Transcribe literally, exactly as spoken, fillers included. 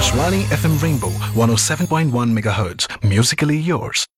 Akashvani F M Rainbow one oh seven point one megahertz. Musically yours.